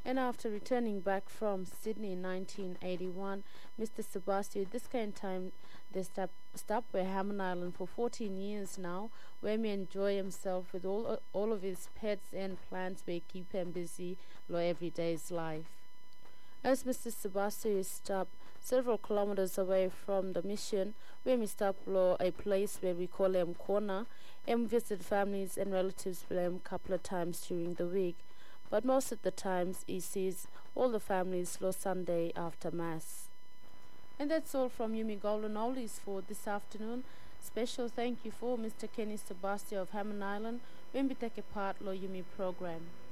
And after returning back from Sydney in 1981, Mr. Sebastio, this kind time they stopped by Hammond Island for 14 years now, where he enjoy himself with all of his pets and plants, where keep him busy lo every day's life. As Mr. Sebastio stopped several kilometers away from the mission, where we stopped lo a place where we call him Corner, and visit families and relatives with him a couple of times during the week. But most of the times he sees all the families lo Sunday after Mass. And that's all from Yumi Golden Oldies for this afternoon. Special thank you for Mr. Kenny Sebastio of Hammond Island when we take a part lo Yumi program.